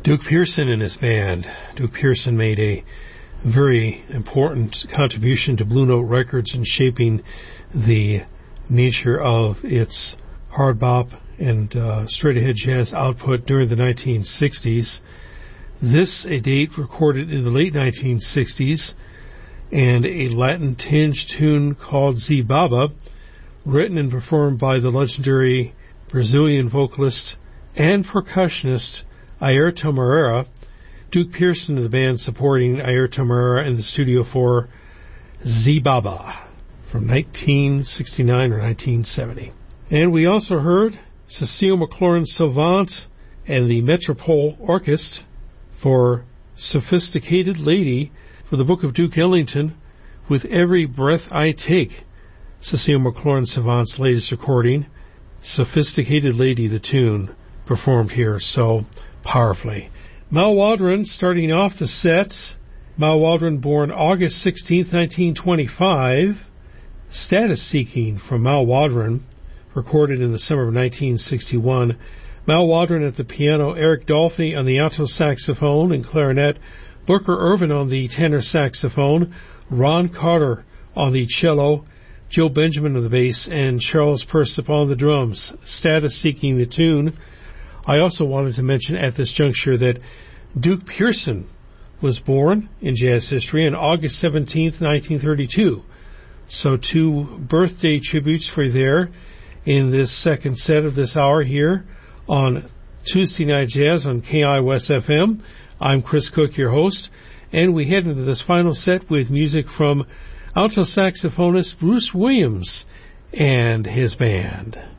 Duke Pearson and his band. Duke Pearson made a very important contribution to Blue Note Records in shaping the nature of its hard bop and straight-ahead jazz output during the 1960s. This, a date recorded in the late 1960s, and a Latin-tinged tune called Zibaba, written and performed by the legendary Brazilian vocalist and percussionist Airton Moreira. Duke Pearson of the band supporting Airton Moreira in the studio for Zibaba from 1969 or 1970. And we also heard Cecile McLaurin-Salvant and the Metropole Orchestra for Sophisticated Lady for the Book of Duke Ellington, With Every Breath I Take, Cecile McLaurin-Salvant's latest recording. Sophisticated Lady, the tune, performed here so powerfully. Mal Waldron starting off the set. Mal Waldron, born August 16, 1925. Status Seeking from Mal Waldron, recorded in the summer of 1961. Mal Waldron at the piano, Eric Dolphy on the alto saxophone and clarinet, Booker Ervin on the tenor saxophone, Ron Carter on the cello, Joe Benjamin on the bass, and Charles Persip on the drums. Status Seeking, the tune. I also wanted to mention at this juncture that Duke Pearson was born in jazz history on August 17, 1932. So 2 birthday tributes for there in this second set of this hour here on Tuesday Night Jazz on KI West FM. I'm Chris Cook, your host, and we head into this final set with music from alto saxophonist Bruce Williams and his band.